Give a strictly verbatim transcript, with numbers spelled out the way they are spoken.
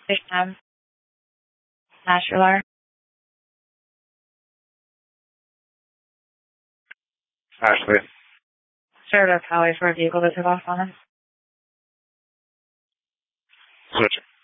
Sam, Asher, Ashley. Service highway for a vehicle that took off on us. Switching.